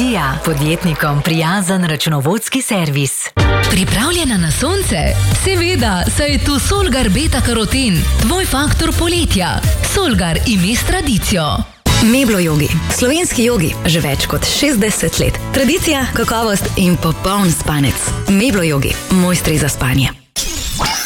Energija, podjetnikom prijazen računovodski servis. Pripravljena na sonce? Seveda, saj je tu Solgar Beta Karoten, tvoj faktor poletja. Solgar ime s tradicijo. Meblo jogi. Slovenski jogi že več kot 60 let. Tradicija, kakovost in popoln spanec. Meblo jogi. Mojstri za spanje.